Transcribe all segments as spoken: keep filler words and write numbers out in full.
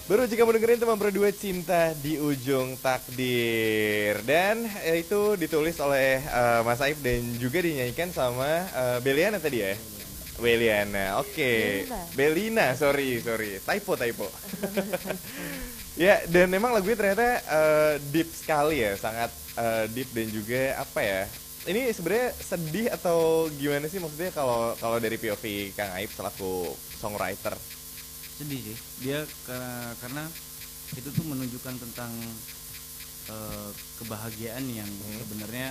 Baru jika mendengarin teman berdua cinta di ujung takdir. Dan eh, itu ditulis oleh eh, Mas Aib dan juga dinyanyikan sama eh, Beliana tadi ya. Beliana, oke. Belina. Belina, sorry, sorry. Typo, typo. Ya, dan memang lagunya ternyata eh, deep sekali ya, sangat eh, deep dan juga apa ya? Ini sebenarnya sedih atau gimana sih maksudnya kalau kalau dari P O V Kang Aib selaku songwriter? Sedih sih dia karena karena itu tuh menunjukkan tentang eh, kebahagiaan yang Hmm. sebenarnya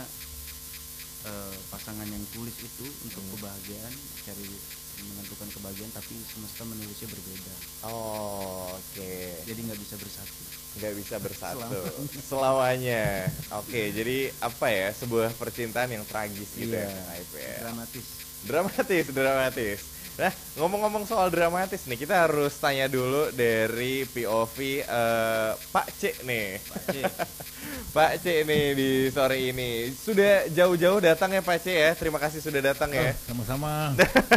eh, pasangan yang tulis itu untuk Hmm. kebahagiaan, cari menentukan kebahagiaan, tapi semesta menulisnya berbeda, Oh, oke. jadi nggak bisa bersatu. Nggak bisa bersatu Selamanya. selamanya. Oke, jadi apa ya, sebuah percintaan yang tragis gitu ya Iya, Kang Aib ya. dramatis. Dramatis, dramatis. Nah, ngomong-ngomong soal dramatis nih, kita harus tanya dulu dari P O V eh, Pak C nih. Pak C. Pak C nih di sore ini. Sudah jauh-jauh datang ya Pak C ya. Terima kasih sudah datang ya. Oh, sama-sama.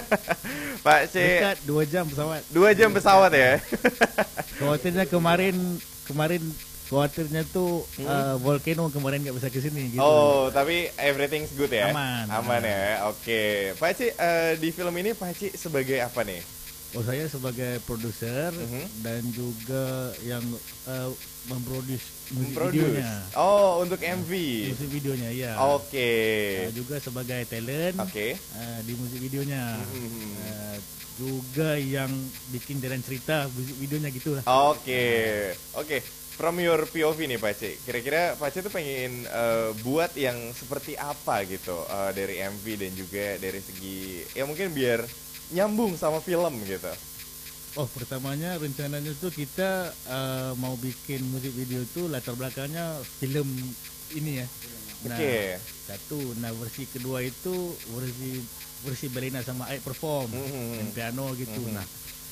Pak C, Dekat dua jam pesawat. dua jam pesawat ya. Khawatirnya kemarin kemarin khawatirnya tuh eh, volcano kemarin nggak bisa kesini gitu. Oh, tapi everything's good ya? Aman. Aman ya, oke. Pak Ci, eh, di film ini Pak Ci sebagai apa nih? Oh, saya sebagai produser Mhm. dan juga yang eh, memproduce musik Produce. videonya. Oh, untuk M V. Musik videonya ya. Oke. Eh, juga sebagai talent Oke. eh, di musik videonya. Mhm. Eh, juga yang bikin jalan cerita musik videonya gitu lah. Oke. Oke. From your P O V nih Pak Ci. Kira-kira Pak Ci tuh pengen eh, buat yang seperti apa gitu eh, dari M V dan juga dari segi ya mungkin biar nyambung sama film gitu. Oh, pertamanya rencananya tuh kita eh, mau bikin musik video tuh latar belakangnya film ini ya. Nah, Oke. satu, nah versi kedua itu versi versi Belina sama Aik perform Mhm. main piano gitu. Mhm. Nah,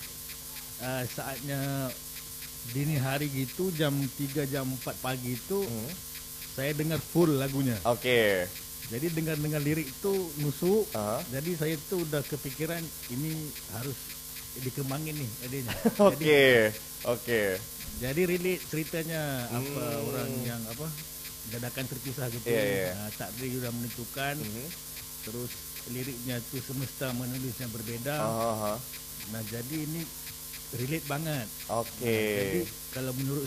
eh, saatnya dini hari gitu jam tiga jam empat pagi itu Mhm. saya dengar full lagunya. Oke. Jadi dengar-dengar lirik itu nusuk. Aha. Jadi saya tuh udah kepikiran ini harus dikembangin nih idenya. Jadi Oke. Oke. Jadi relate ceritanya apa Hmm. orang yang apa dadakan terpisah gitu. Iya, iya. Nah, takdir sudah menentukan. Mhm. Terus liriknya tuh semesta menulisnya berbeda. Aha. Nah, jadi ini relate banget. Oke. Nah, jadi kalau menurut